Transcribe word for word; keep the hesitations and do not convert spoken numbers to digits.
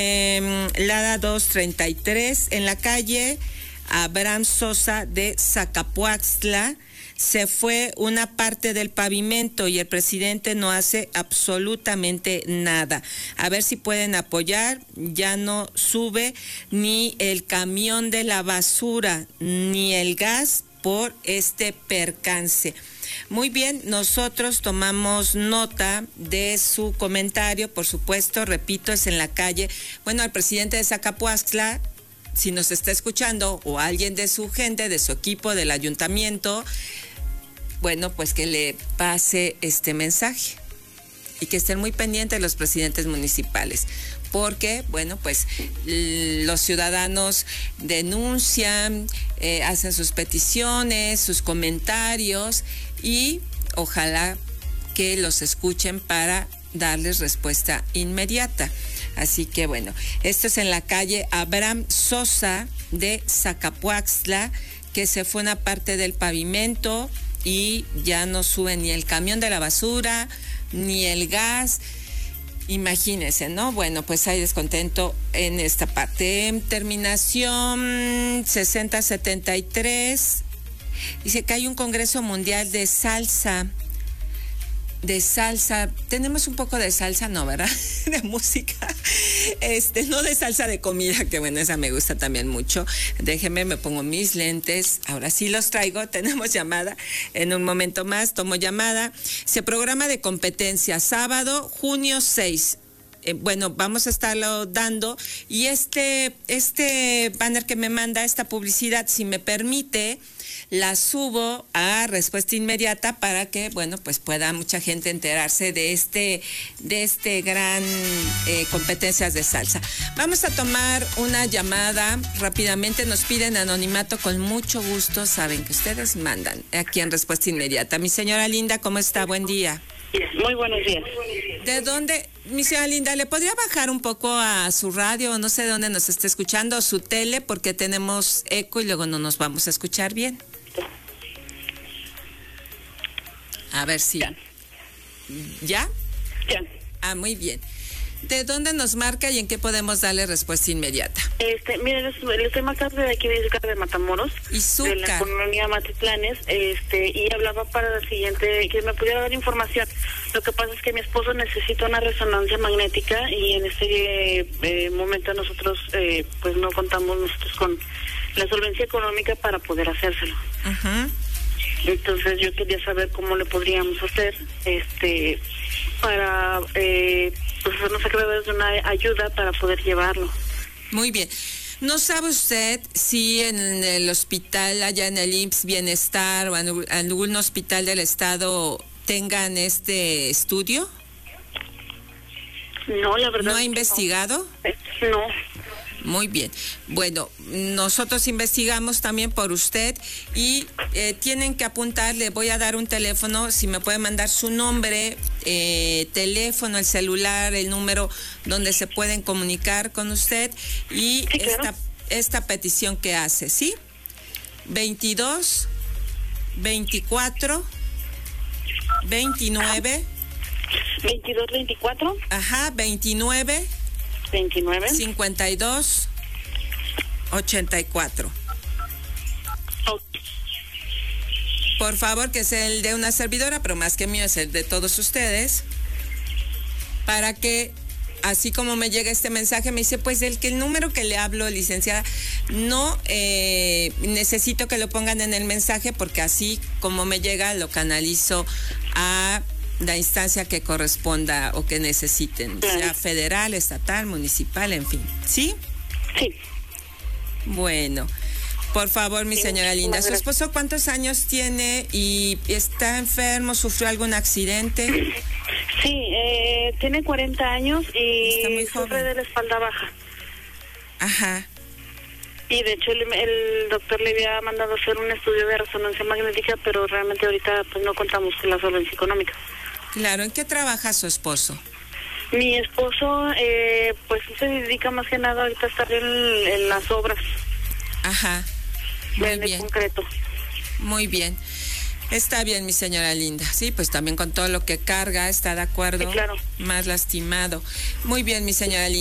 Eh, Lada doscientos treinta y tres, en la calle Abraham Sosa de Zacapuaxtla, se fue una parte del pavimento y el presidente no hace absolutamente nada. A ver si pueden apoyar, ya no sube ni el camión de la basura, ni el gas por este percance. Muy bien, nosotros tomamos nota de su comentario, por supuesto, repito, es en la calle, bueno, al presidente de Zacapuaxtla, si nos está escuchando, o alguien de su gente, de su equipo, del ayuntamiento, bueno, pues que le pase este mensaje y que estén muy pendientes los presidentes municipales, porque, bueno, pues los ciudadanos denuncian, eh, hacen sus peticiones, sus comentarios y ojalá que los escuchen para darles respuesta inmediata. Así que, bueno, esto es en la calle Abraham Sosa de Zacapuaxtla, que se fue una parte del pavimento y ya no sube ni el camión de la basura, ni el gas. Imagínense, ¿no? Bueno, pues hay descontento en esta parte. Terminación sesenta setenta y tres. Dice que hay un Congreso Mundial de Salsa. De salsa, tenemos un poco de salsa, no, ¿verdad? De música, este, no de salsa de comida, que bueno, esa me gusta también mucho. Déjenme, me pongo mis lentes, ahora sí los traigo, tenemos llamada, en un momento más tomo llamada. Se programa de competencia, sábado, junio seis. Eh, bueno, vamos a estarlo dando, y este, este banner que me manda, esta publicidad, si me permite, la subo a respuesta inmediata para que, bueno, pues pueda mucha gente enterarse de este, de este gran eh, competencias de salsa. Vamos a tomar una llamada rápidamente, nos piden anonimato con mucho gusto, saben que ustedes mandan aquí en respuesta inmediata. Mi señora linda, ¿cómo está? Buen día. Muy buenos días. ¿De dónde, mi señora linda, le podría bajar un poco a su radio, no sé de dónde nos está escuchando, o su tele, porque tenemos eco y luego no nos vamos a escuchar bien? A ver si... Ya. ¿Ya? Ya. Ah, muy bien. ¿De dónde nos marca y en qué podemos darle respuesta inmediata? Este, mire, le estoy marcando de aquí de Izúcar de Matamoros, Izúcar. de la colonia Matitlanes, este, y hablaba para la siguiente, que me pudiera dar información. Lo que pasa es que mi esposo necesita una resonancia magnética y en este eh, momento nosotros, eh, pues no contamos nosotros con la solvencia económica para poder hacérselo. Ajá. Uh-huh. Entonces yo quería saber cómo le podríamos hacer, este, para eh, pues hacernos acreedores de una ayuda para poder llevarlo. Muy bien. ¿No sabe usted si en el hospital, allá en el I M S S Bienestar o en algún hospital del estado tengan este estudio? No, la verdad. ¿No ha investigado? No. no. Muy bien. Bueno, nosotros investigamos también por usted y eh, tienen que apuntar, le voy a dar un teléfono, si me puede mandar su nombre, eh, teléfono, el celular, el número donde se pueden comunicar con usted y sí, claro. esta, esta petición que hace, ¿sí? veintidós, veinticuatro, veintinueve. veintidós, veinticuatro. Ajá, veintinueve. veintinueve. cincuenta y dos, ochenta y cuatro. Okay. Por favor, que es el de una servidora, pero más que mío es el de todos ustedes, para que, así como me llega este mensaje, me dice, pues el que el número que le hablo, licenciada, no eh, necesito que lo pongan en el mensaje, porque así como me llega, lo canalizo a la instancia que corresponda o que necesiten, claro. Sea federal, estatal, municipal, en fin. ¿Sí? Sí. Bueno, por favor, mi sí, señora linda, ¿su esposo cuántos años tiene y está enfermo, sufrió algún accidente? Sí, eh, tiene cuarenta años y está muy joven. Sufre de la espalda baja. Ajá. Y de hecho el, el doctor le había mandado hacer un estudio de resonancia magnética, pero realmente ahorita pues no contamos con la solvencia económica. Claro, ¿en qué trabaja su esposo? Mi esposo, eh, pues se dedica más que nada ahorita a estar en, en las obras. Ajá, muy en bien. el concreto. Muy bien. Está bien, mi señora linda. Sí, pues también con todo lo que carga, está de acuerdo. Sí, claro. Más lastimado. Muy bien, mi señora linda.